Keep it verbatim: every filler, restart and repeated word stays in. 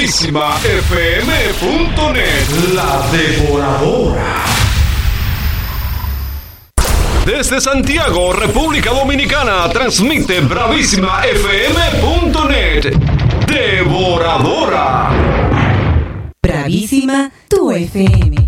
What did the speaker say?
bravísima f m punto net. La Devoradora. Desde Santiago, República Dominicana, transmite bravísima f m punto net. Devoradora. Bravísima tu F M.